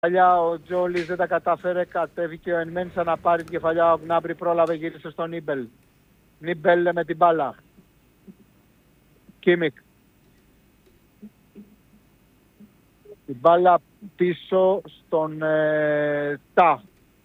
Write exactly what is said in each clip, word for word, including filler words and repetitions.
κεφαλιά, ο Τζόλις δεν τα κατάφερε, κατέβηκε ο Ενμένσα να πάρει την κεφαλιά, ο Γκνάμπρι πρόλαβε, γύρισε στον Νίμπελ. Νίμπελ με την μπάλα. Κίμικ. Την μπάλα πίσω στον ε, Τα.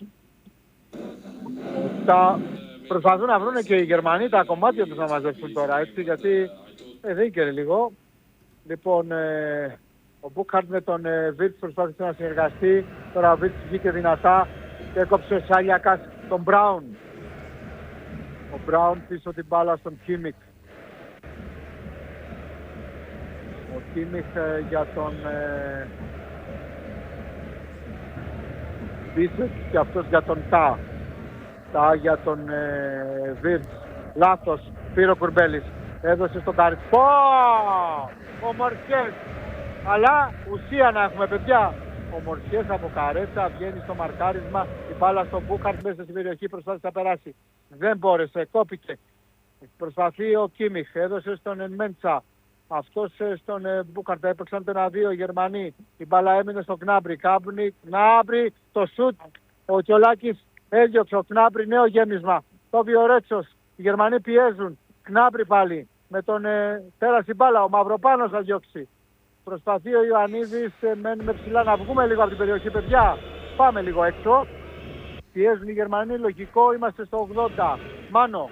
Τα προσπαθούν να βρουν και οι Γερμανοί τα κομμάτια τους να μαζέψουν τώρα, έτσι, γιατί ε, δεν είναι λίγο. Λοιπόν, ε, ο Μπούκχαρτ με τον ε, Βίρτς προσπάθησε να συνεργαστεί. Τώρα ο Βίρτς βγήκε δυνατά και έκοψε ο Σάλιακας τον Μπράουν. Ο Μπράουν πίσω την μπάλα στον Κίμικ. Ο Κίμικ ε, για τον ε, Μπίσετ και αυτός για τον Τα. Τα για τον ε, Βίρτς. Λάθος, πήρε ο Κουρμπέλης. Έδωσε στον Καριτ. Πω! Ο Μορσιές. Αλλά ουσία να έχουμε, παιδιά. Ο Μορσιές από Καρέτσα βγαίνει στο μαρκάρισμα. Η μπάλα στον Μπούκαρτ μέσα στην περιοχή, προσπάθησε να περάσει. Δεν μπόρεσε, κόπηκε. Προσπαθεί ο Κίμιχ, έδωσε στον Ενμέντσα. Αυτός στον Μπούκαρτ, έπαιξαν το ένα δύο οι Γερμανοί. Η μπάλα έμεινε στον Κνάμπρι. Κάμπνι, Κνάμπρι, το σουτ. Ο Κιολάκης έδιωξε, ο Κνάμπρι, νέο γέμισμα. Το Βιορέτσος. Οι Γερμανοί πιέζουν. Κνάμπρι πάλι. Με τον ε, πέρασε η μπάλα, ο Μαυροπάνος θα διώξει. Προσπαθεί ο Ιωαννίδης, ε, μένουμε ψηλά να βγούμε λίγο από την περιοχή, παιδιά. Πάμε λίγο έξω. Πιέζουν οι Γερμανοί, λογικό, είμαστε στο ογδόντα. Μάνο.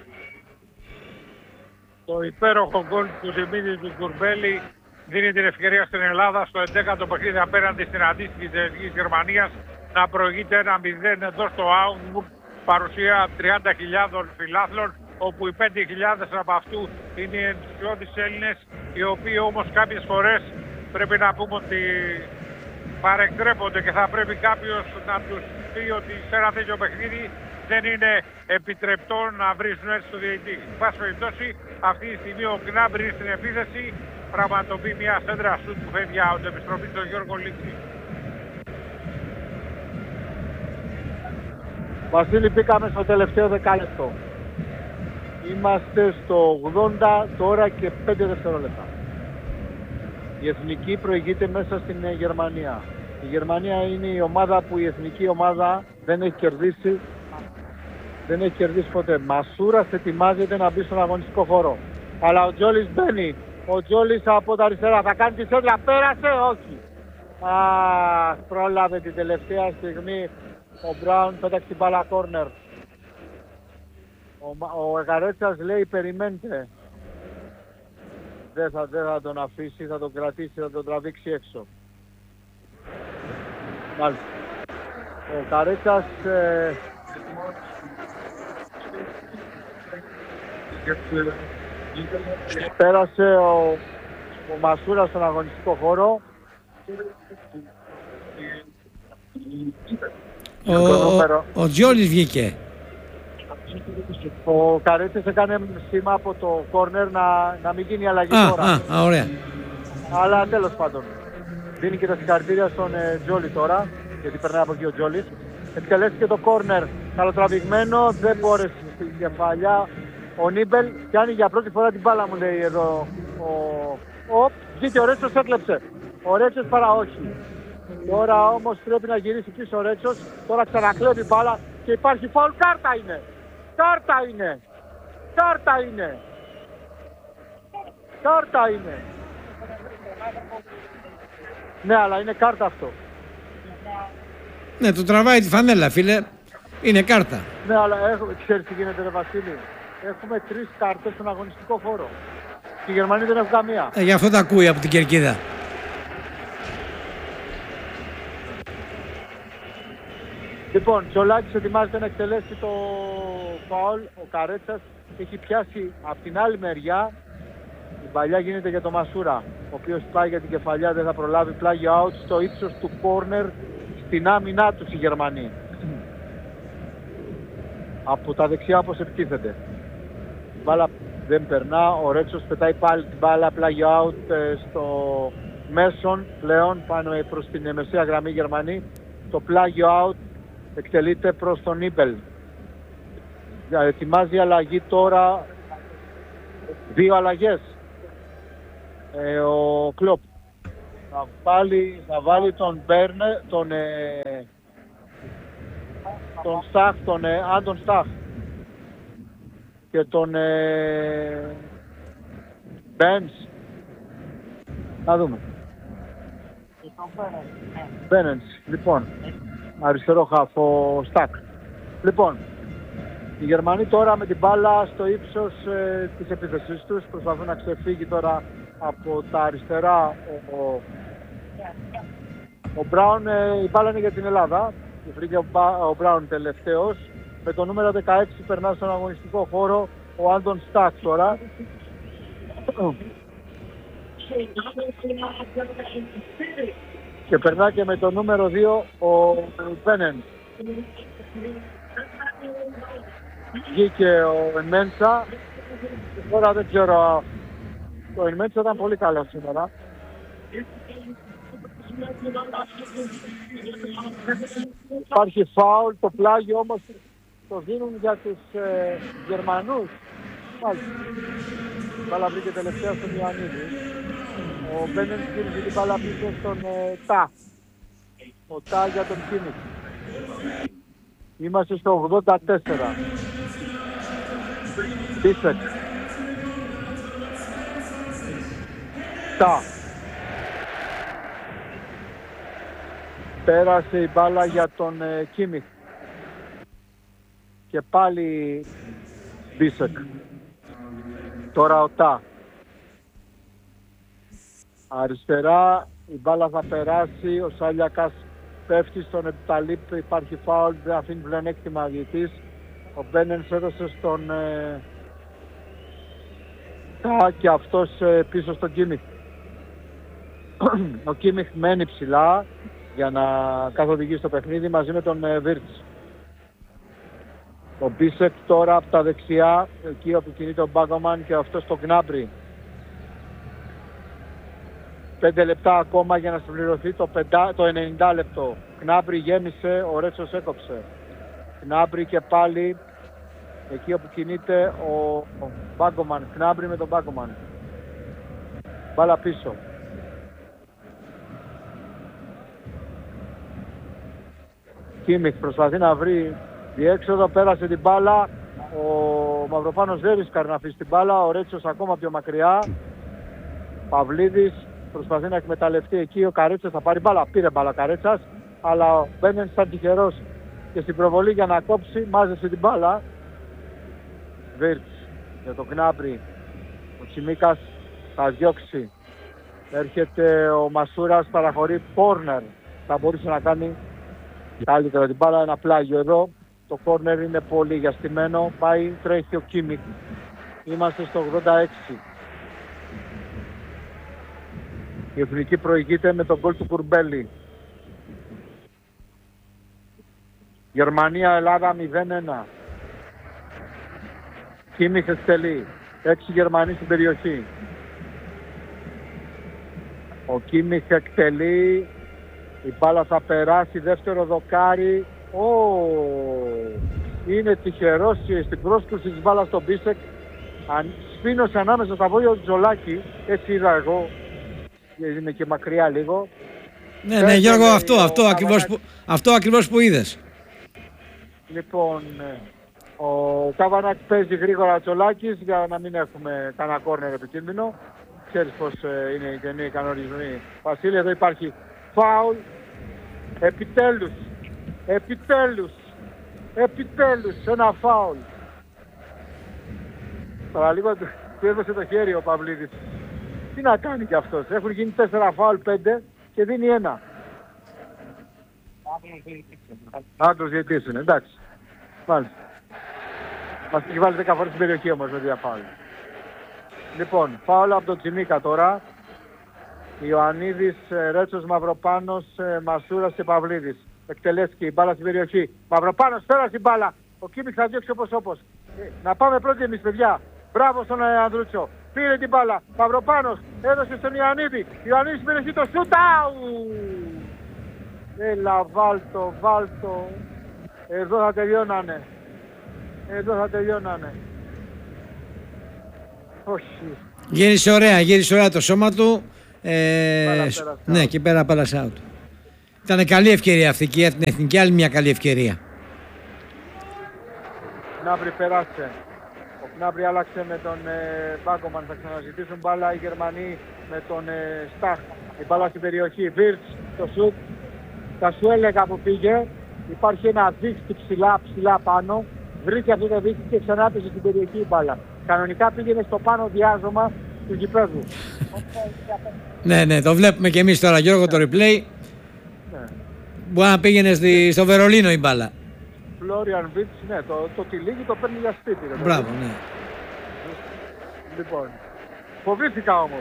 Το υπέροχο γκολ του Ζημίδη του Κουρμπέλη δίνει την ευκαιρία στην Ελλάδα στο έντεκατο παιχνίδι απέναντι στην αντίστοιχη της Γερμανίας να προηγείται ένα μηδέν εδώ στο Augsburg, παρουσία τριάντα χιλιάδων φιλάθλων, όπου οι πέντε χιλιάδες από αυτού είναι οι ενθουσιώδεις Έλληνες, οι οποίοι όμως κάποιες φορές πρέπει να πούμε ότι παρεκτρέπονται και θα πρέπει κάποιος να τους πει ότι σε ένα τέτοιο παιχνίδι δεν είναι επιτρεπτό να βρίζουν έτσι το διαιτητή. Εν πάση περιπτώσει, αυτή τη στιγμή ο Γκνάμπρι είναι στην επίθεση, πραγματοποιεί μια σέντρα σουτ που φεύγει από την επιστροφή του Γιώργο Λίξη. Βασίλη, μπήκαμε στο τελευταίο δεκάλεπτο. Είμαστε στο ογδόντα τώρα και πέντε δευτερόλεπτα. Η εθνική προηγείται μέσα στην Γερμανία. Η Γερμανία είναι η ομάδα που η εθνική ομάδα δεν έχει κερδίσει. Δεν έχει κερδίσει ποτέ. Μασούρας ετοιμάζεται να μπει στον αγωνιστικό χώρο. Αλλά ο Τζόλις μπαίνει. Ο Τζόλις από τα αριστερά θα κάνει τη σέντρα. Πέρασε, όχι. Α, πρόλαβε την τελευταία στιγμή. Ο Μπράουν πέταξε την μπάλα κόρνερ. Ο, ο Γαρέτσας λέει περιμένετε. Δεν θα, δεν θα τον αφήσει, θα τον κρατήσει, θα τον τραβήξει έξω. Μάλιστα. Ο Γαρέτσας ε, πέρασε ο, ο Μασούρας στον αγωνιστικό χώρο. Ο, ο, ο Τζιόλις βγήκε. Ο Καρέτσας έκανε σήμα από το κόρνερ να, να μην γίνει αλλαγή α, τώρα. Α, α, ωραία. Αλλά τέλος πάντων. Δίνει και τα συγχαρητήρια στον ε, Τζόλι τώρα, γιατί περνάει από εκεί ο Τζόλις. Εκτελέστηκε το κόρνερ καλοτραβηγμένο, δεν μπόρεσε στην κεφαλιά. Ο Νίμπελ πιάνει για πρώτη φορά την μπάλα, μου λέει εδώ. Ο, ο βγήκε ο Ρέτσος, έκλεψε. Ο Ρέτσος παρά όχι. Τώρα όμως πρέπει να γυρίσει πίσω ο Ρέτσος. Τώρα ξανακλέβει μπάλα και υπάρχει φαουλ. Κάρτα είναι. Κάρτα είναι. Κάρτα είναι. Κάρτα είναι. Ναι, αλλά είναι κάρτα αυτό. Ναι, το τραβάει τη φανέλα, φίλε. Είναι κάρτα. Ναι, αλλά έχουμε, ξέρεις τι γίνεται, ρε Βασίλη. Έχουμε τρεις κάρτες στον αγωνιστικό χώρο. Και οι Γερμανοί δεν έχουν καμία. Ε, γι' αυτό τα ακούει από την κερκίδα. Λοιπόν, Τζολάκης ετοιμάζεται να εκτελέσει το φαουλ. Ο Καρέτσας έχει πιάσει από την άλλη μεριά. Η παλιά γίνεται για το Μασούρα, ο οποίος πάει για την κεφαλιά, δεν θα προλάβει, πλάγιο out στο ύψος του κόρνερ, στην άμυνά τους οι Γερμανοί. Από τα δεξιά όπως επιτίθεται. Η μπάλα δεν περνά, ο Ρέτσος πετάει πάλι την μπάλα, πλάγιο out ε, στο μέσον πλέον, πάνε προς την μεσαία γραμμή Γερμανοί. Το πλάγιο out εκτελείται προς τον Νίμπελ. Ετοιμάζει αλλαγή τώρα, δύο αλλαγές. Ε, ο Κλοπ Θα βάλει, θα βάλει τον Μπέρνε, τον, ε, τον Σταχ, τον ε, Άντων Σταχ και τον ε, Μπένς. Να δούμε. Μπένενς, λοιπόν, αριστερό χαφ, ο Στακ. Λοιπόν, οι Γερμανοί τώρα με την μπάλα στο ύψος ε, της επίθεσης τους προσπαθούν να ξεφύγει τώρα από τα αριστερά ο, ο, ο Μπράουν. Ε, η μπάλα είναι για την Ελλάδα. Βρήκε ο, ο Μπράουν τελευταίος. Με το νούμερο δεκαέξι περνά στον αγωνιστικό χώρο ο Άντων Στακ τώρα. Και περνά και με το νούμερο δύο ο Μπένεν. Βγήκε ο Ενμένσα. Τώρα δεν ξέρω. Το Ενμένσα ήταν πολύ καλό σήμερα. Υπάρχει φάουλ, το πλάγιο όμως το δίνουν για τους ε, Γερμανούς. Μάλιστα. Η μπάλα βρήκε τελευταία στον Ιωαννίδη. Ο Μπένεν γύριζε την μπάλα πίσω στον ε, Τα. Ο Τα για τον Κίμιχ. Είμαστε στο ογδόντα τέσσερα. Πίσεκ. Τα. Πέρασε η μπάλα για τον ε, Κίμιχ. Και πάλι Μπίσεκ. Τώρα ο Τα. Αριστερά η μπάλα θα περάσει, ο Σάλιακας πέφτει στον Επιταλίπ, υπάρχει φάουλ, δεν αφήνει πλεονέκτημα διαιτής. Ο Μπένενς έδωσε στον ε, Τα και αυτός ε, πίσω στον Κίμιχ. Ο Κίμιχ μένει ψηλά για να καθοδηγήσει το παιχνίδι μαζί με τον ε, Βίρτς. Ο Μπίσεκ τώρα από τα δεξιά, εκεί όπου κινείται ο Μπάγκομαν και αυτός στο Γκνάμπρι. Πέντε λεπτά ακόμα για να συμπληρωθεί το, το ενενήντα λεπτό. Γκνάμπρι γέμισε, ο Ρέτσος έκοψε. Γκνάμπρι και πάλι εκεί όπου κινείται ο, ο Μπάγκομαν. Γκνάμπρι με τον Μπάγκομαν. Μπάλα πίσω. Κίμιχ προσπαθεί να βρει διέξοδο, πέρασε την μπάλα. Ο Μαυροπάνος δεν ρίσκαρε να αφήσει την μπάλα. Ο Ρέτσος ακόμα πιο μακριά. Παυλίδης προσπαθεί να εκμεταλλευτεί εκεί. Ο Καρέτσας θα πάρει μπάλα. Πήρε μπάλα Καρέτσας. Αλλά ο Μπένενς ήταν τυχερός και στην προβολή για να κόψει μάζεψε την μπάλα. Βίρτς για τον Γκνάμπρι. Ο Τσιμίκας θα διώξει. Έρχεται ο Μασούρας, παραχωρεί κόρνερ. Θα μπορούσε να κάνει καλύτερα την μπάλα. Ένα πλάγιο εδώ. Το κόρνερ είναι πολύ γιαστημένο. Πάει, τρέχει ο Κίμιχ. Είμαστε στο ογδόντα έξι. Η Εθνική προηγείται με τον γκολ του Κουρμπέλη. Γερμανία-Ελλάδα μηδέν ένα. Κίμιχ εκτελεί. Έξι Γερμανοί στην περιοχή. Ο Κίμιχ εκτελεί. Η μπάλα θα περάσει. Δεύτερο δοκάρι. Oh, είναι τυχερός στην πρόσκληση της μπάλας στον Μπίσεκ. Αν σπίνωσε ανάμεσα στα βόλια του Τζολάκη. Έτσι είδα εγώ. Είναι και μακριά λίγο. Ναι, ναι, Γιώργο, αυτό, αυτό, ακριβώς που, αυτό ακριβώς που είδες. Λοιπόν, ο Καβανάκης παίζει γρήγορα Τζολάκης για να μην έχουμε κανένα κόρνερ επικίνδυνο. Ξέρεις πως είναι οι καινοί κανονισμοί. Βασίλη, εδώ υπάρχει φάουλ. Επιτέλους. Επιτέλους. Επιτέλους. Ένα φάουλ. Τώρα λίγο του έδωσε το χέρι ο Παυλίδης. Τι να κάνει κι αυτός. Έχουν γίνει τέσσερα φάουλ, πέντε και δίνει ένα. Να τους διαιτήσουν, εντάξει. Μάλιστα. Μας έχει βάλει δέκα φορές στην περιοχή όμως με δύο φάουλ. Λοιπόν, φάουλ από τον Τσιμίκα τώρα. Ιωαννίδης, Ρέτσος, Μαυροπάνος, Μασούρας και Παυλίδης. Εκτελέστηκε η μπάλα στην περιοχή. Μαυροπάνος, πέρασε την μπάλα. Ο Κίμιχ θα διώξει όπως όπως. Να πάμε πρώτοι εμείς, παιδιά. Μπράβο στον Ανδρούτσο. Πήρε την μπάλα. Μαυροπάνος έδωσε στον Ιωαννίδη. Ιωαννίδης πήρε το σούταου. Έλα, βάλτο, βάλτο. Εδώ θα τελειώνανε. Εδώ θα τελειώνανε. Όχι. Γύρισε ωραία, γύρισε ωραία το σώμα του. Ε, ναι, εκεί πέρα πέρασε out. Ήταν καλή ευκαιρία αυτή και για την εθνική, άλλη μια καλή ευκαιρία. Gnabry πέρασε. Ο Gnabry άλλαξε με τον ε, Μπάκομαν. Θα ξαναζητήσουν μπάλα οι Γερμανοί με τον ε, Σταχ. Η μπάλα στην περιοχή. Βίρτς, το σουτ. Θα σου έλεγα που πήγε. Υπάρχει ένα δίχτυ ψηλά, ψηλά πάνω. Βρήκε αυτό το δίχτυ και ξανά πήγε στην περιοχή η μπάλα. Κανονικά πήγαινε στο πάνω διάζωμα του γηπέδου. Ναι, ναι, το βλέπουμε και εμείς τώρα, Γιώργο, το replay. Ναι. Μπορεί να πήγαινε στη, στο Βερολίνο η μπάλα. Φλόριαν Βίτς, ναι, το, το τυλίγι το παίρνει για σπίτι. Ρε, μπράβο, ναι. Λοιπόν, φοβήθηκα όμως.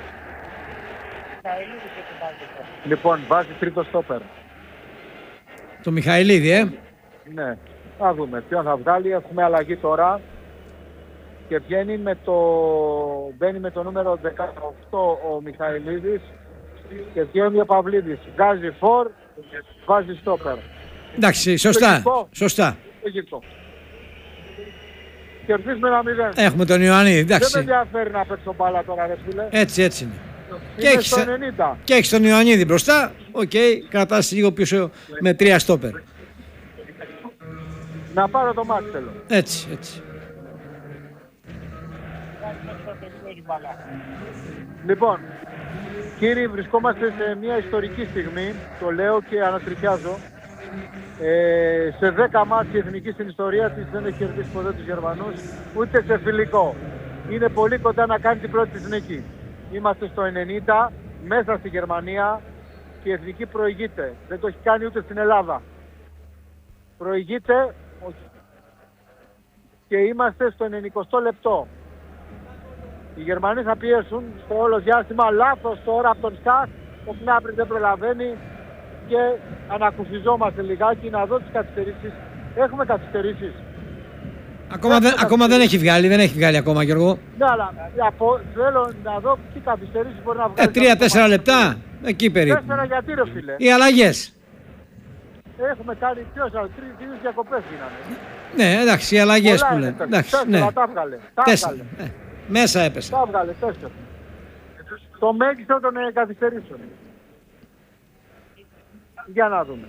Λοιπόν, βάζει τρίτο στόπερ. Το Μιχαηλίδη, ε. Ναι, θα δούμε ποιον θα βγάλει. Έχουμε αλλαγή τώρα. Και βγαίνει με το, μπαίνει με το νούμερο δεκαοκτώ ο Μιχαηλίδης και βγαίνει ο Παυλίδης. Βγάζει φορ, βάζει στόπερ. Εντάξει, σωστά, Λογικό. σωστά. Λογικό. Κερδίζουμε ένα μηδέν. Έχουμε τον Ιωαννίδη, εντάξει. Δεν με ενδιαφέρει να παίξω μπάλα τώρα, ρε φίλε. Έτσι, έτσι είναι. Και έχεις, στο ενενήντα. Και έχεις τον Ιωαννίδη μπροστά, οκ, okay, κρατάς λίγο πίσω με τρία στόπερ. Να πάρω το μάτς θέλω. Έτσι, έτσι. Λοιπόν, κύριοι, βρισκόμαστε σε μια ιστορική στιγμή, το λέω και ανατριχιάζω. Ε, σε δέκα μάτς η εθνική στην ιστορία της δεν έχει κερδίσει ποτέ τους Γερμανούς, ούτε σε φιλικό. Είναι πολύ κοντά να κάνει την πρώτη της νίκη. Είμαστε στο ενενήντα, μέσα στη Γερμανία και η εθνική προηγείται. Δεν το έχει κάνει ούτε στην Ελλάδα. Προηγείται όχι. Και είμαστε στο ενενηκοστό λεπτό. Οι Γερμανοί θα πιέσουν στο όλο διάστημα, λάθος τώρα από τον Σταχ, ο Gnabry δεν προλαβαίνει και ανακουφιζόμαστε λιγάκι να δω τις καθυστερήσεις. Έχουμε καθυστερήσεις. Ακόμα, δεν, ακόμα δεν έχει βγάλει, δεν έχει βγάλει ακόμα, Γιώργο. Ναι, αλλά από, θέλω να δω τι καθυστερήσεις μπορεί να βγάλει. Ε, τρία-τέσσερα λεπτά, εκεί περίπου. Τέσσερα γιατί ρε φίλε. Οι αλλαγές. Έχουμε κάνει ποιος άλλο, τρεις, τρεις διακοπές γίνανε. Ναι, εντάξει, οι αλλαγές που λένε. Τέσσερα, ναι. τα βγάλε. Τα Τέσσερα. βγάλε. Ε, μέσα έπεσε. Τα βγάλε, τέσσερα. Το μέγιστο των ε, καθυστερήσεων. Για να δούμε.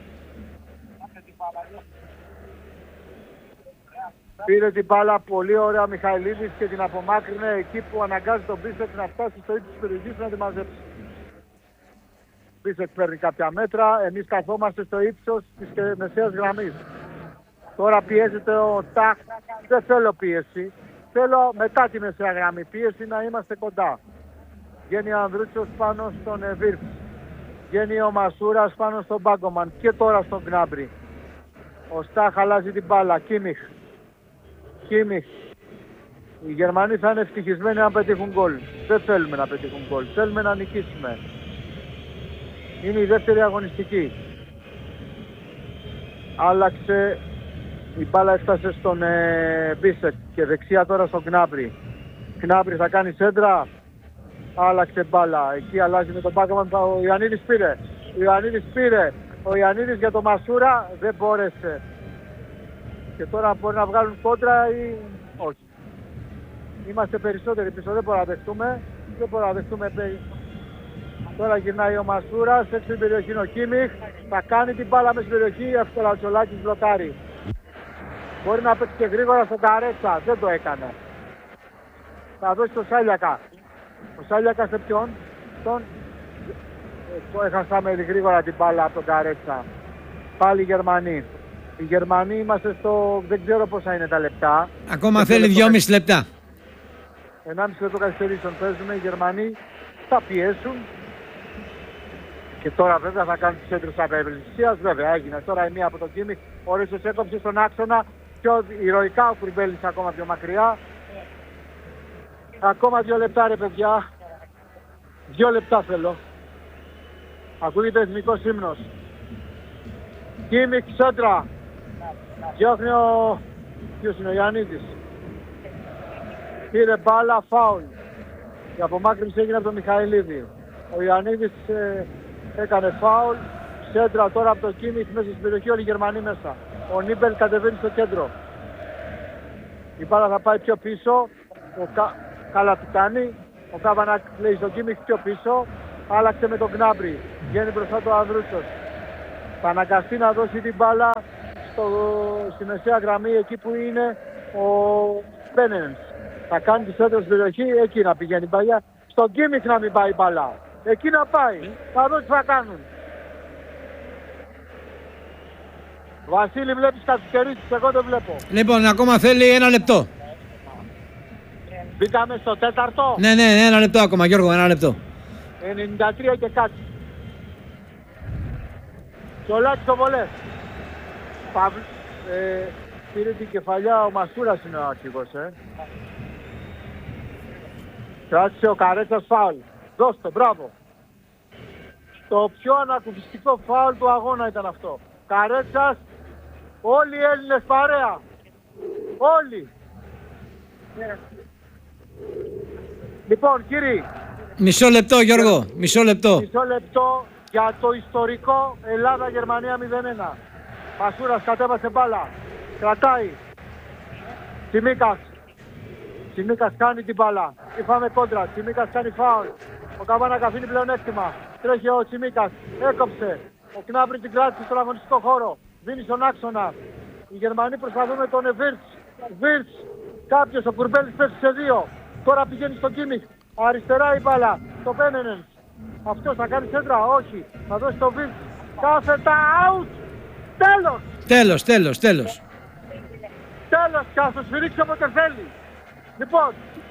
Πήρε την μπάλα πολύ ωραία ο Μιχαηλίδης και την απομάκρυνε εκεί που αναγκάζει τον Μπίσεκ να φτάσει στο ύψος της περιοχής να τη μαζέψει. Μπίσεκ παίρνει κάποια μέτρα, εμείς καθόμαστε στο ύψος της μεσαίας γραμμής. Τώρα πιέζεται ο Σταχ, δεν θέλω πίεση. Θέλω μετά τη μεσαία γραμμή πίεση να είμαστε κοντά. Βγαίνει ο Ανδρούτσος πάνω στον Βίρτς. Βγαίνει ο Μασούρας πάνω στον Μπάκομαν και τώρα στον Gnabry. Ο Σταχ αλλάζει την μπάλα. Κίμιχ. Κίμιχ. Οι Γερμανοί θα είναι ευτυχισμένοι αν πετύχουν γκολ. Δεν θέλουμε να πετύχουν γκολ. Θέλουμε να νικήσουμε. Είναι η δεύτερη αγωνιστική. Άλλαξε. Η μπάλα έφτασε στον ε, Μπίσεκ και δεξιά τώρα στον Gnabry. Gnabry θα κάνει σέντρα. Άλλαξε μπάλα. Εκεί αλλάζει με τον Μπάκομαν. Ο Ιωαννίδης πήρε. Ο Ιωαννίδης πήρε. Ο Ιωαννίδης για τον Μασούρα δεν μπόρεσε. Και τώρα μπορεί να βγάλουν κόντρα ή όχι. Είμαστε περισσότεροι πίσω. Δεν μπορούμε να δεχτούμε. Δεν μπορούμε να δεχτούμε. Τώρα γυρνάει ο Μασούρας. Έτσι στην περιοχή είναι ο Κίμιχ. Θα κάνει την μπάλα μέσα στην περιοχή. Εύκολα ο Τσολάκης μπλοκάρει. Μπορεί να παίξει και γρήγορα στον Καρέτσα. Δεν το έκανε. Θα δώσει το Σάλιακα. Ο Σάλιακα σε ποιον? Τον... Έχασαμε γρήγορα την μπάλα από τον Καρέτσα. Πάλι οι Γερμανοί. Οι Γερμανοί είμαστε στο... δεν ξέρω πόσα είναι τα λεπτά. Ακόμα θέλει δυόμιση λεπτά. ενάμιση λεπτό καθυστερήσεων παίζουμε. Οι Γερμανοί θα πιέσουν. Και τώρα βέβαια θα κάνουν τις έντρες απευλησίας. Βέβαια έγινε τώρα η μία από τον Κίμιχ. Ο Ρίσος έκοψε στον άξονα. Πιο ηρωικά ο Κουρμπέλης ακόμα πιο μακριά. Ακόμα δύο λεπτά ρε παιδιά. Δύο λεπτά θέλω. Ακούγεται εθνικός ύμνος. Κίμιχ σέντρα. Διώχνει ο... ποιος είναι ο Ιωαννίδης. Πήρε μπάλα, φάουλ. Η απομάκρυνση έγινε από τον Μιχαηλίδη. Ο Ιωαννίδης ε, έκανε φάουλ. Σέντρα τώρα από το Κίμιχ μέσα στην περιοχή, όλοι οι Γερμανοί μέσα. Ο Νίμπελ κατεβαίνει στο κέντρο. Η μπάλα θα πάει πιο πίσω. Ο Κα... Καλά του κάνει. Ο Κάβανακ λέει στο Κίμιχ πιο πίσω. άλλαξε με τον Γκνάμπρι. Βγαίνει μπροστά του Ανδρούτσος. Θα αναγκαστεί να δώσει την μπάλα στο, στη μεσαία γραμμή, εκεί που είναι ο Μπένενς. Θα κάνει τη σέντρα στην περιοχή, εκεί να πηγαίνει η μπάλα. Στον Κίμιχ να μην πάει η μπάλα. Εκεί να πάει. Θα δω τι θα κάνουν. Βασίλη, βλέπεις καθυστερήσεις, εγώ δεν βλέπω. Λοιπόν, ακόμα θέλει ένα λεπτό. Μπήκαμε στο τέταρτο. Ναι, ναι, ναι, ένα λεπτό ακόμα, Γιώργο, ένα λεπτό. ενενήντα τρία και κάτι. Σολάτσι στο βολέ. Παύλ, ε, πήρε την κεφαλιά, ο Μασούρας είναι ο αρχηγός, ε. Κράτησε ο Καρέτσας φάουλ. Δώστε, μπράβο. Το πιο ανακουφιστικό φάουλ του αγώνα ήταν αυτό. Καρέτσας, όλοι οι Έλληνες παρέα. Όλοι. Yeah. Λοιπόν, κύριοι. Μισό λεπτό, Γιώργο, μισό λεπτό. Μισό λεπτό για το ιστορικό Ελλάδα-Γερμανία μηδέν ένα. Μασούρας κατέβασε μπάλα. Κρατάει. Τσιμίκας. Τσιμίκας κάνει την μπάλα. Είχαμε κόντρα. Τσιμίκας κάνει φάουλ. Ο Καβάνακ αφήνει πλεονέκτημα. Τρέχει ο Τσιμίκας. Έκοψε. Ο Κνάμπρι την κράτησε στον αγωνιστικό χώρο. Δίνει στον άξονα. Οι Γερμανοί προσπαθούν με τον Βίρτς. Βίρτς. Κάποιος, ο Κουρμπέλης πέφτει σε δύο. Τώρα πηγαίνει στον Κίμιχ. Αριστερά η μπάλα. Το Πένενενς. Αυτός θα κάνει σέντρα. Όχι. Θα δώσει το Βίρτς. Κάθετα out. Τέλος. Τέλος, τέλος, τέλος. Τέλος. Και ας το σφυρίξει όποτε θέλει. Λοιπόν.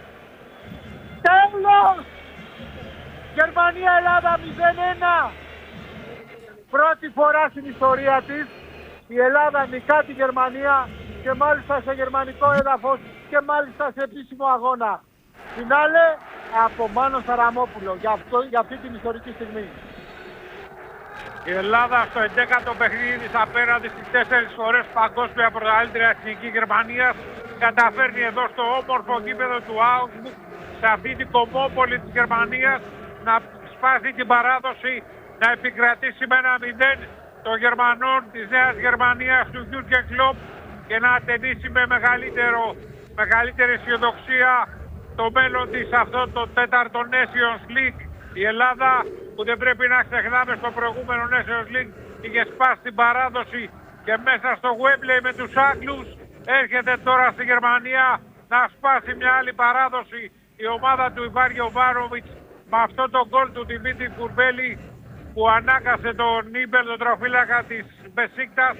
Τέλος. Γερμανία-Ελλάδα μηδέν ένα. Πρώτη φορά στην ιστορία της η Ελλάδα νικά τη Γερμανία και μάλιστα σε γερμανικό έδαφος και μάλιστα σε επίσημο αγώνα. Φινάλε από Μάνο Σαραμόπουλο για, αυτό, για αυτή την ιστορική στιγμή. Η Ελλάδα στο εντέκατο παιχνίδι της απέναντι στις τέσσερις φορές παγκόσμια πρωταθλήτρια εθνική Γερμανίας καταφέρνει εδώ στο όμορφο γήπεδο του Augsburg, σε αυτή την κομμόπολη της Γερμανίας, να σπάσει την παράδοση, να επικρατήσει με ένα μηδέν των Γερμανών της Νέας Γερμανίας του Jürgen Klopp και να ατενίσει με μεγαλύτερο, μεγαλύτερη αισιοδοξία το μέλλον της αυτό το τέταρτο Nations League. Η Ελλάδα, που δεν πρέπει να ξεχνάμε, στο προηγούμενο Nations League είχε σπάσει την παράδοση και μέσα στο Wembley με τους Άγγλους, έρχεται τώρα στη Γερμανία να σπάσει μια άλλη παράδοση η ομάδα του Ιβάν Γιοβάνοβιτς με αυτό το γκολ του Δημήτρη Κουρμπέλη που ανάγκασε τον Νίμπελ, τον τροφύλακα της Μπεσίκτας,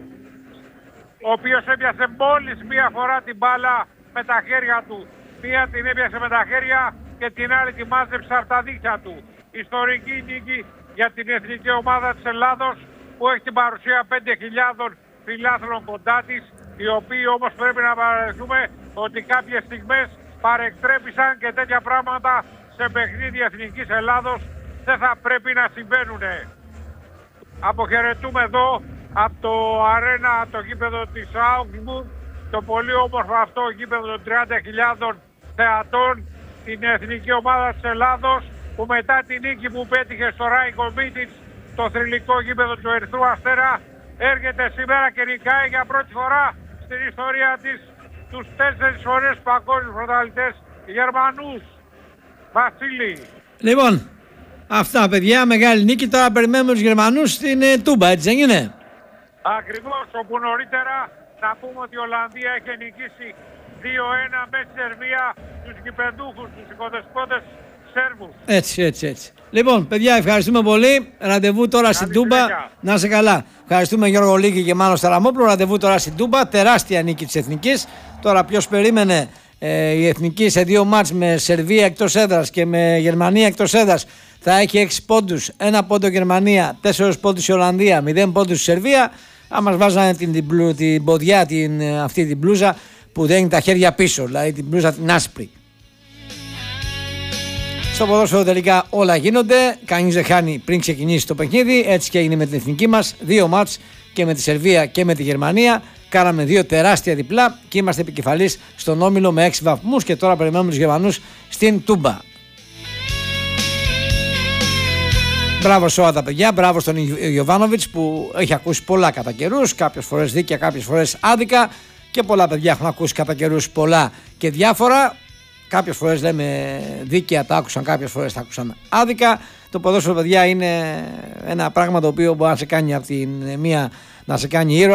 ο οποίος έπιασε μόλις μία φορά την μπάλα με τα χέρια του. Μία την έπιασε με τα χέρια και την άλλη τη μάζεψε από τα δίχτυα του. Ιστορική νίκη για την εθνική ομάδα της Ελλάδος, που έχει την παρουσία πέντε χιλιάδων φιλάθλων κοντά της, οι οποίοι όμως πρέπει να παραδεχτούμε ότι κάποιες στιγμές παρεκτρέπησαν και τέτοια πράγματα σε παιχνίδια εθνικής Ελλάδος δεν θα πρέπει να συμβαίνουν. Αποχαιρετούμε εδώ από το αρένα, το γήπεδο της Augsburg, το πολύ όμορφο αυτό γήπεδο των τριάντα χιλιάδων θεατών, την εθνική ομάδα της Ελλάδος, που μετά την νίκη που πέτυχε στο Ράικο Μίτιτς, το θρυλικό γήπεδο του Ερυθρού Αστέρα, έρχεται σήμερα και νικάει για πρώτη φορά στην ιστορία της τους τέσσερις φορές παγκόσμιους πρωταθλητές Γερμανούς. Βασίλη. Λοιπόν, αυτά παιδιά, μεγάλη νίκη. Τώρα περιμένουμε τους Γερμανούς στην ε, Τούμπα, έτσι δεν είναι? Ακριβώς, όπου νωρίτερα να πούμε ότι η Ολλανδία έχει νικήσει δύο ένα με τη Σερβία, τους γηπεδούχους, τους οικοδεσπότες Σέρβους. Έτσι, έτσι, έτσι. Λοιπόν, παιδιά, ευχαριστούμε πολύ. Ραντεβού τώρα στην Τούμπα. Να είσαι καλά. Ευχαριστούμε Γιώργο Λίκη και Μάνο Σαραμόπουλο. Ραντεβού τώρα στην Τούμπα. Τεράστια νίκη της Εθνικής. Τώρα ποιος περίμενε ε, η Εθνική σε δύο μάτς με Σερβία εκτός έδρας και με Γερμανία εκτός έδρας θα έχει έξι πόντους, ένα πόντο Γερμανία, τέσσερις πόντους η Ολλανδία, μηδέν πόντους η Σερβία. Αν μας βάζανε την, την, την ποδιά, την, αυτή την μπλούζα που δένει τα χέρια πίσω, δηλαδή την μπλούζα την άσπρη. Στο ποδόσφαιρο τελικά όλα γίνονται. Κανείς δεν χάνει πριν ξεκινήσει το παιχνίδι. Έτσι και έγινε με την εθνική μας. Δύο μάτς και με τη Σερβία και με τη Γερμανία. Κάναμε δύο τεράστια διπλά και είμαστε επικεφαλής στον όμιλο με έξι βαθμούς. Και τώρα περιμένουμε τους Γερμανούς στην Τούμπα. Μπράβο σε όλα τα παιδιά. Μπράβο στον Γιοβάνοβιτς που έχει ακούσει πολλά κατά καιρούς. Κάποιες φορές δίκαια, κάποιες φορές άδικα. Και πολλά παιδιά έχουν ακούσει κατά καιρούς πολλά και διάφορα. κάποιες φορές λέμε δίκαια τα άκουσαν, κάποιες φορές τα άκουσαν άδικα. Το ποδόσφαιρο, παιδιά, είναι ένα πράγμα το οποίο μπορεί να σε κάνει από την μία να σε κάνει ήρωα.